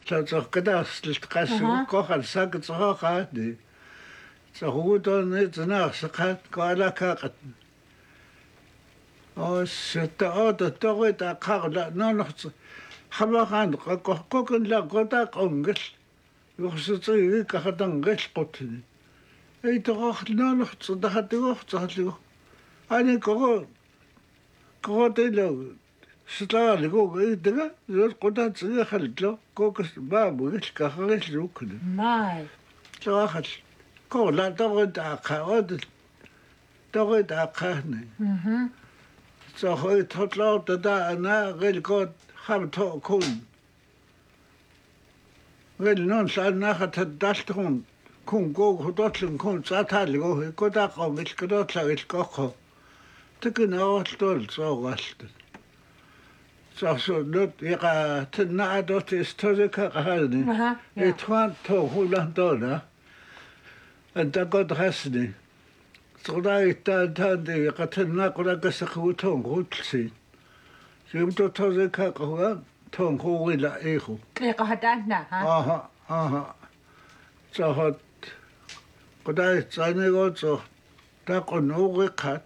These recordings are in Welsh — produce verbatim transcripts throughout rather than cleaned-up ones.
тлаатеққатаарсл қассугуккоқал саакатеқаақаатни сахугутооннитинаарсеқаат коалакаақат оссаттаота торита қарла нонорт хамахан қаққоккунла қотаақонгал юрсутиги кахатангилқутни эйторарлнонорт тахатугортарлугу ани кого кого-то сутаалигу эйтага зор қотаатигахалло кокас баабугил кахариллууккуни май таахал кола торитаақаот торитаақаани мгм så højt har klart at der er rigtig godt ham to kun. Rigtig nogen så er har taget daltron kun gå og dotlen kun så tager det gå gå der kom ikke skal dotla ikke gå. Det kan også stolt så rast. Så så nu jeg til nær dot er større karhalne. aha Jeg tror to Holland der. Og der går resten. Så der er der der det jeg til nær går der så godt rutsi. Så du tager det karhalne tong hoilla ego. qeqahatana ha Aha, aha. Så har goddag træne godt så der går noget kat.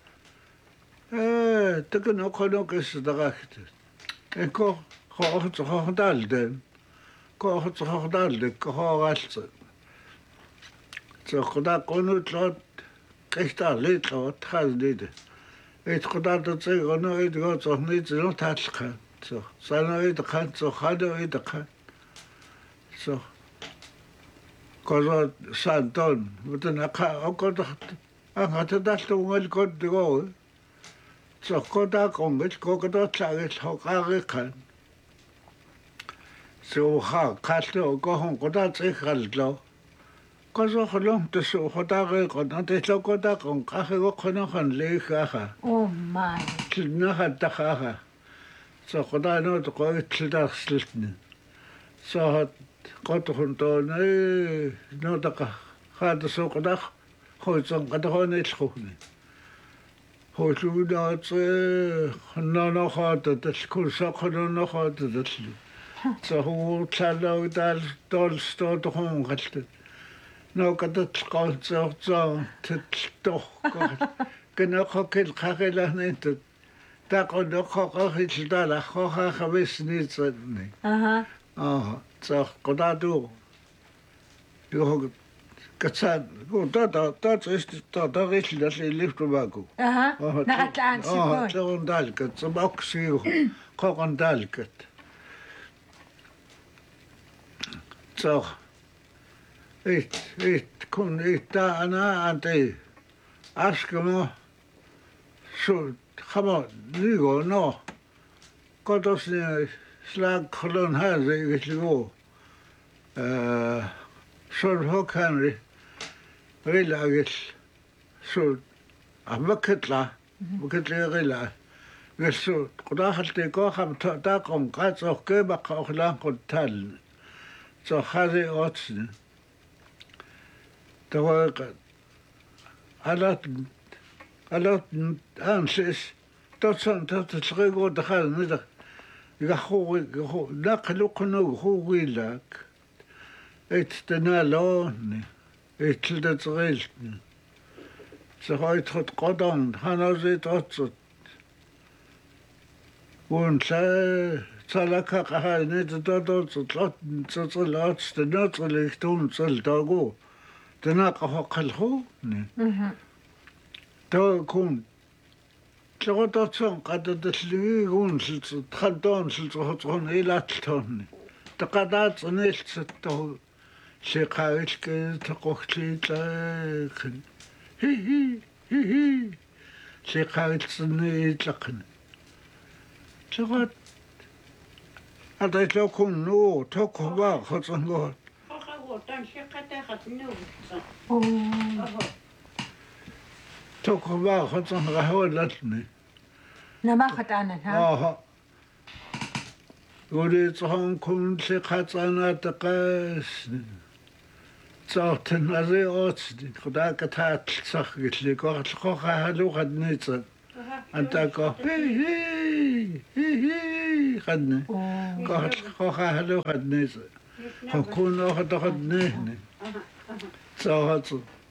Eh, det kan nok nok is der ret. En ko har så har dalden. Ko har så har dalden, ko har alt. Så goddag går nu klart. Kristal lidt klart har det. Et goddag der så går nu et godt så nyt så tager så så når det kan så har det det kan. Så Kozo santon, mutta naka okoto angata dalto ngal kodgo. Så koda kommet kodo tlaget hokare kan. Så har kalte og gå hon koda tsikhallo. Kozo holom to så hodare koda det lo koda kon kahe go kono han le kha. oh my Tilna hatta kha. Så koda no to ko tilda slitne. Så hat godt hun tåne når der har det så godt højt som godt højne skole højt ud og så når når har det det skulle så kunne når har det det så hun taler ud der dårligt står der hun rigtig når det skal så så til stå kan nok have kelt kagela net der går nok have rigtig der la har har vist net sådan aha aha så goddag du. Jo, katsan, go da da da ist da da richtig das lift bago. aha naqatlaan Ah, sikun så undalket, så boksi kokondalket. Så et et kun et der ana ante askemo så kommer lygo no. Godt også slag kolon her det virkelig gå. Eh så har kan vi laget så amaketla maketla rila. Vi så der har det går ham der kom græs og køber og lang og tal. Så har det også. Der var alle alle anses der sådan der tre går der har ned Jeg har jo naklukknu huilak. Et den alone. Et til det resten. Så har jeg trådt godt om. Han har set også. Hun sagde, så der kan jeg have ned til det også. Så så lads det nødt lidt om til der gå. Den har jeg har kaldt hovedne. Der kun så der så at det lige hun så trædon så så hun er latton. Der kan der så næst så så kan jeg ikke tage godt hi hi hi hi så kan jeg så næst lakken. Så godt at det jo kun nu tog var sådan godt. Tog var sådan raholatten. namaqataanan ha Aha. Ulit han kun se khatsana taqas. Tsartan azi ot khoda katat sakh gitli ko kho halu qadnit. антако хи хи хи хадне кохал кохалу хадне хокуно хадне цаат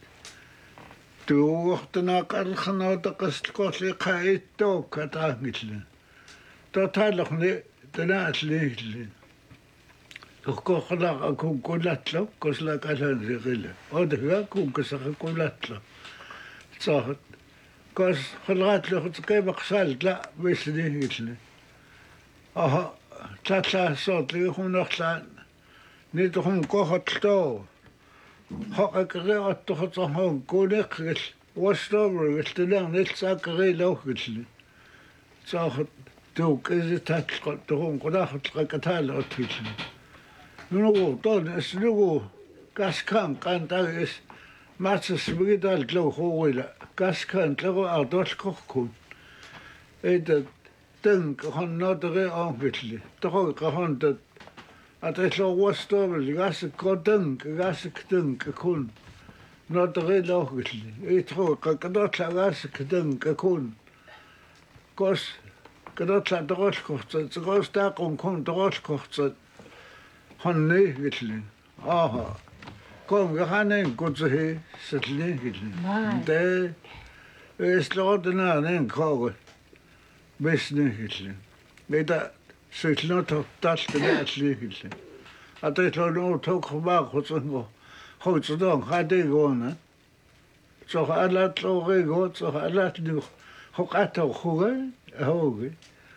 туухтана кархнаатақаслукорли qaittuuk катаангилла татаалерни танааллиилли уккоохлаа акуккулатлу кослакалаансерила одга куккасақакулатлу цаат кос хлаатлу кайбақсаалла виснигилли аха татлаасоотлиги хунерлаан нитхун кохотлоо хақакреаттохоцорхаун кулеқгил уастовргил тилернилсааккерилаугилли цаахат тук изитатлқа тухун қулаахутлақатаалеруттгилли нугу тоон аснугу каскан кантагис матсас вигидал гло хоуила каскан тлеру ардолкоркун эдэ тэнк хоннодре ангилли тохо қахонтат атэло уастовл гасэккотэн гасэктэн кун нодрелохгилли итро какадотлаагасэктэн кун кос кадотла дролкорт згостаақун кун дролкорт хонни гилли аха ком гаханэн гуцхи сэтли гилли дэ эслорднанэн ког бэсни гилли мэда сөйлөнөт талтнаатлигилли атэлоноо тохмаа хоцонго хоцодон хадэгоона цохалатлоого цохалатни хокато хугэ хоогэ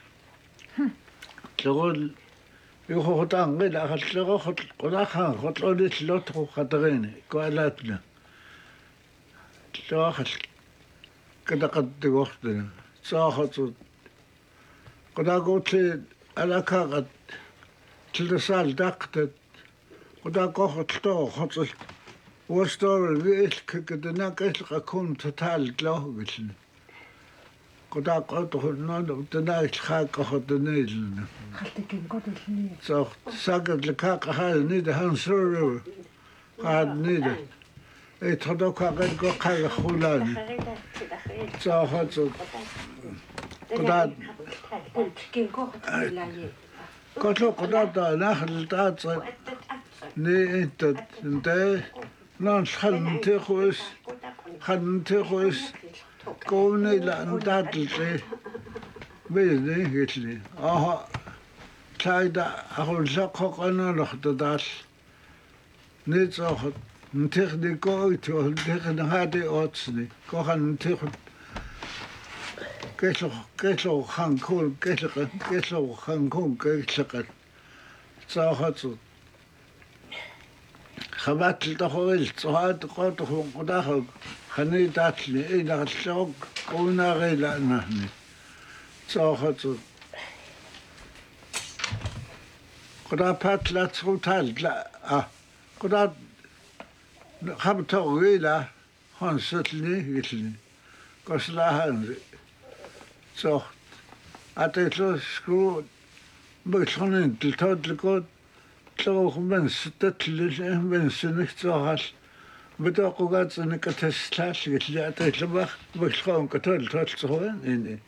логол юхотангэл ахаллего хот qulaxa хотлолиллотро хатагэни коалаатна лоохал кадақаттугортна цаахату qulagutli алакагат тилсал дактат qulaqorltoo хоцл уостор вилккднакэлқакун тотал глохгилни qulaqortornoo танаалхааққохотнеилна халтикин годилни så сагадлкаақахаални дахансуру qaadnida et thodokaqel qoqaqulani саахацу qulaat халтикин годилани котло qulaata нахлтаатса ни интат нтэ нан халнтехус халнтехус коунила нтаатлэ бэйни гитли аха тайда ахулсаққоқаналортаал нитсохот техникоит технахади отсни кохан тех кэсло кэсло ханкул кэсло кэсло ханкул кэсло цаахацу хабатл тохорил цаат qotохун qudахаг хани таатли инарллерок кунаарила нахни цаахацу qudapatlatsrutalla а qudат хабторила хонсэлни гилни кослахан så at det så skulle betrønne til tødlegod klog men det til men synes så har ved der godt sådan kan tæslas lidt at det så var betrøn kan tød tød så ind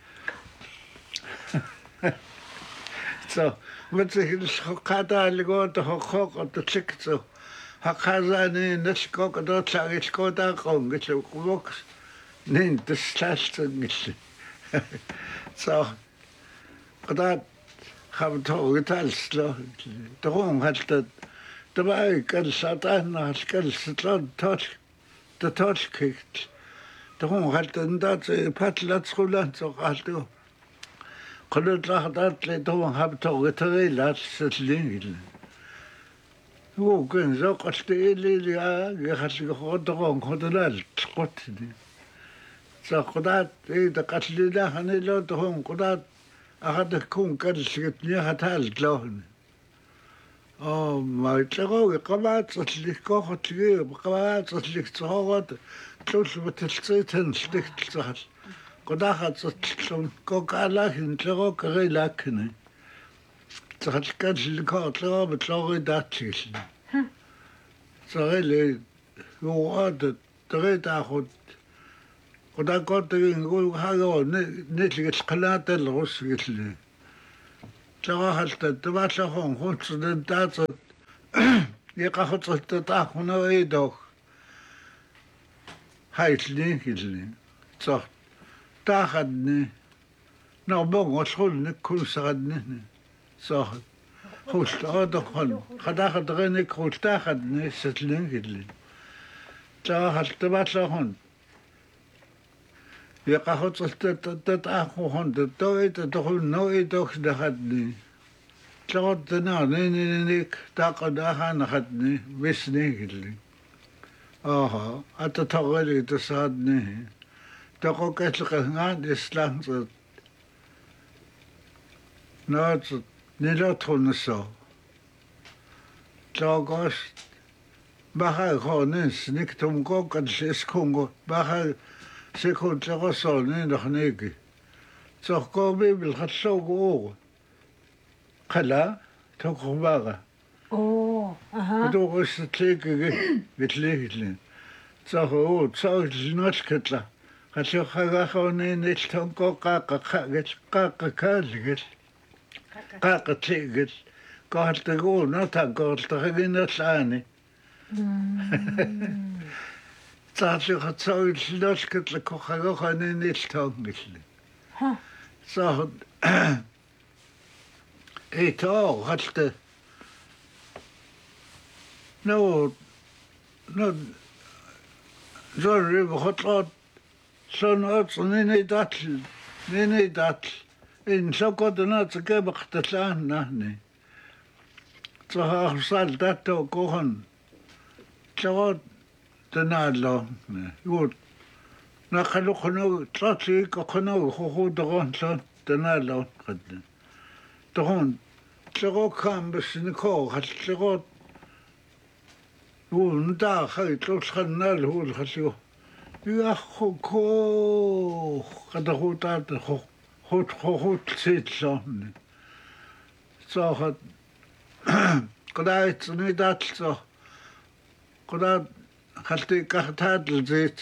så men det så kada godt og hok og det tjek så har kazane næskok og der tager skot der kom så voks nej det slash så så qadaat khabtogitalslo toqum haltat tabay kalsatana halkalslo tot the tot kicked toqum haltan dat patlatsrulan so haltu qulutlaxtat le toqum khabtogital sallingil wo kun so qasti ya gaxal qodron qodlal qotni så qudat ida qatlila hanilo tohum qudат ахад кун калсгит ниахатаал глоохни оо майтлогоо qavaatserlik qoxotlige qavaatserlik цоогод тлулбутэлцэйтэн лэгтэлцахал qudaaxatsertlun kokaalaahin tlego karilaakni цахалкаалликоо тлего битлоридаатсигилли сарили юуад тэрэтаахут qutaaqortagin gu hago nitligil qalaatellerusgilli tlaqahalta tavallahon huntsudan taatsat iqahutsaltataaquneriidok haitliingilli so taaxadni norbongolrulnik kunsaradni so hultaadorqan qadaaqaterenik hultaaxadni satliingilli tlaqahal tavallahon iqahutsaltataaqun toita torunnoitok daxadni tlaqortanaarninik taaqadaaxaanaqatni visniigilli aha atatorrili tasaadni toqokalleqangaat islaangset naatset nilotrunnesso tlaqos baha qornis niktumqoqalliskungo baha sekundlerosorninerniiki sorqorbibel qallaugu qala toqorbaqa Oo, aha. Kutuqussatlekige vitlegilli soruu sorillnolkatla qalluqagaaqorniiniltonqoqqaaqqa qaqqakaalligil qaqqatligil qaartaguunertanqorltaraginerlaani taarluqatsorillnolkatla koqqagoqaniiniltongilli Ha. so etor halte no no sorry botlot sonot nini datl nini datl in sokotna tskebeqtlaan nahni tsaharsal datto kohan tlot tanalo yut naqaluqnu tlotli koqnu xuxudoron tlot tanalo qad tohon tlokam besniko hatlot Uun taa khaitlulxannal huul khallu yakhko qadaxutaat khut khut sitloonni sohat qadaait nidaatso qadaat khalti qartaatlzit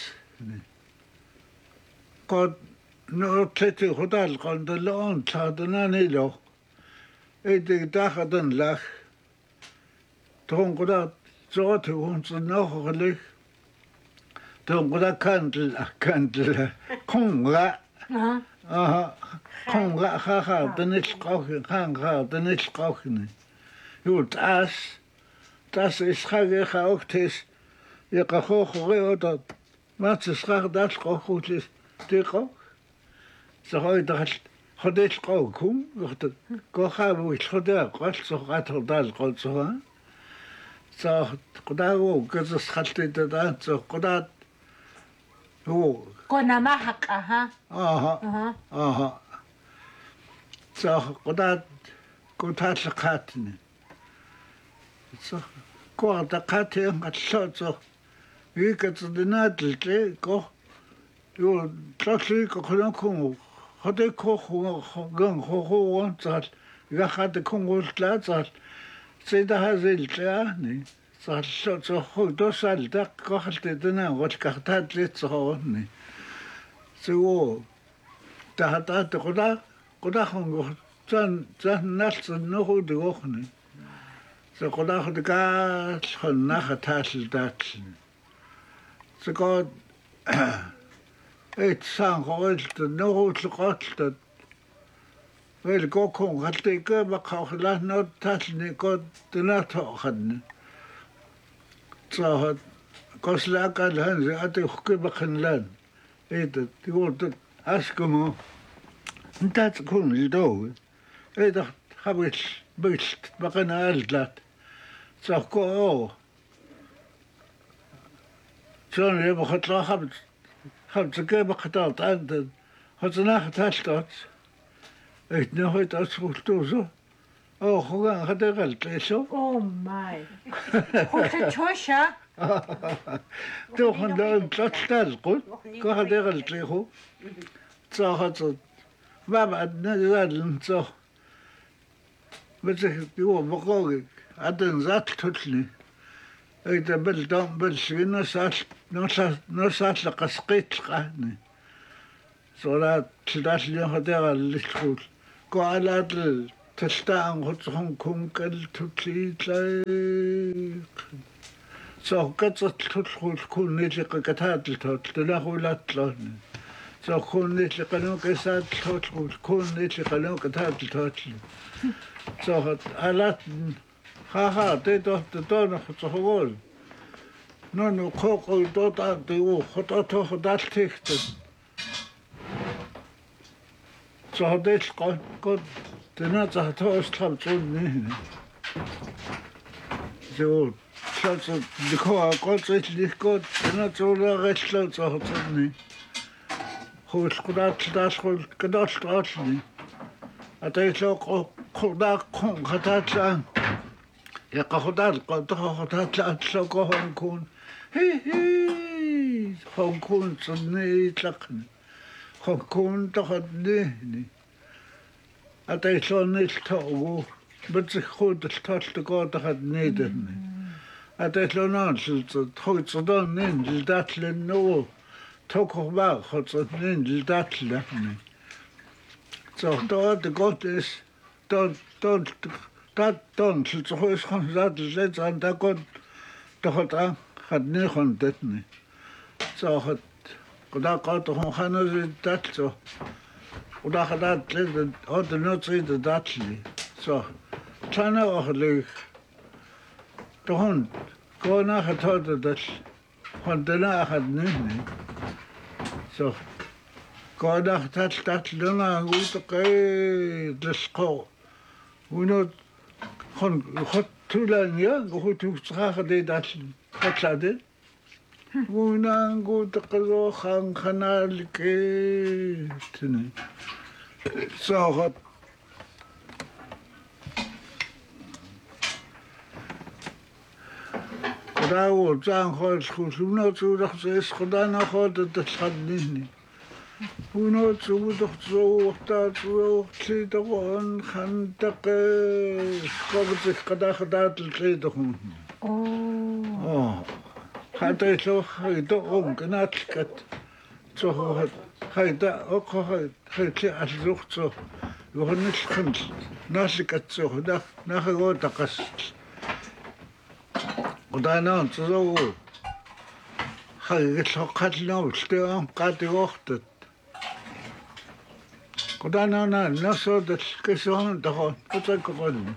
qad notleti khudal qandaloon taadananilo edik taxadan lach ton qadaat så tog hun så nørrelig. Tog hun da kandel, kandel, kongra. Aha, kongra, haha, den er skrokken, kongra, den er skrokken. Jo, das, das er skrække raugtes. Jeg kan høre og hvad til skrække, der skrokkutlis, det er grok. Så har jeg da har det skrokken, går her, hvor jeg tror, det er godt, så ret og der er godt, så har så qudaagu kasasqaltitata so qudaat hu Kona mahaq, aha. aha Aha. aha so qudaat qutaallaqaatni so quartaqaatian qallooso iikatsidinaatlli ko yu tlolli qoqunakku hodekko gan hohuon tsal gahate kungultlatsal Seda haziltlaani sallo so hudosal dak qoxaltitana walkartaatliitsoqorni suo tahataat quda qudahungu tan tannalsunnuruduorni so qudahudikaal xonnaqataallutaatli so god et sanqoriltu nuruutleqortlut Vel kokon halte ke bakhakhla no tatni ko tnato khadni so kosla kal han ate khke bakhanlan et tigot askomo ntat kun lido et habit bist bakana aldlat so ko so ne bakhatla habit habit ke bakhatat and hotna khataltot Et nooit uitgestoten. Oh, hoe gaat het altijd zo? Oh my. Goed getosha. Toch een dag dat stel goed. Hoe gaat het altijd zo? Zo gaat het. Maar het niet wel zo. Met zich joh, begon ik. Had een zat tutli. Ik de bel dan bel schwinner zat. Nog zat nog zat de kasket gaan. Sola tildallion hatera lillrul. Ko aladl tastaan hotron kunkel tutliitlai. So katsatlulrul kunnilliqakataatl tularulattlorni. So kunnilliqanuqisaatlorrul kunnilliqanuqataatl. So hat alat haha te to to no tsohol. No no koko to ta te u hotato hotalticht. Så har det godt, godt, den er så har tås trappet rundt. Så, så, så, det kommer godt rigtig godt, den er så der ret slået, så har sådan. Hvor skulle der til der skulle, kan der strætte. At det er så godt, der kom, kan der tage. Jeg kan få der, der har der tage, så går hun kun. Hi, hi, hun kun sådan i klakken. Kun der har det. At jeg så næst tog, men så kunne det største godt der har nede. At jeg så næst så tog så der ned til datle nu. Tog og var så ned til datle. Så der er det godt is. Der der der der så så højs kan så det så der godt der har der har ned rundt det. Så har og der går der han har det så og der har der lidt og det noget til det datli så tænder og løg der hun går når har taget det han den er har den så går der taget det lønner ud og det skov hun han har tulen ja og du trækker det datli hvad det Unang gudakalo khang khanal ke tne so hot Dawo zang hol khusuna tu dakh ses khudana khod det khadni Uno tu dakh zo ta tu tli dawn khan tak khobt khada khada tli dawn Oh. Oh Had I so I don't own Gnatkat so had Haida Oko Hati as looked so you were not hunt Nasikat so that Nahagotakas But I know so I get so cut now still got the orchard. But I know not so that kiss on the hot but I could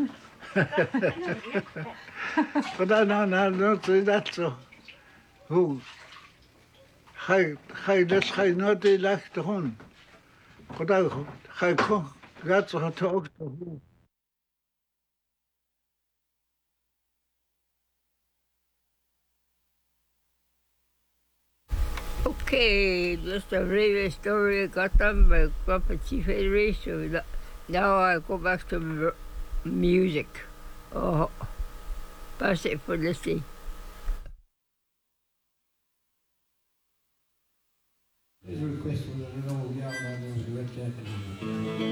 But I know not that so Hoe, hij, hij, dat ga je nooit in lacht te gaan. Goedendag, ga je gewoon, gaat zo het ook te hoe. Okay, just a really story I got on by Property Federation. Now I go back to m- music. Oh, pass it for the sea. Questo questo non lo vogliamo, non si mette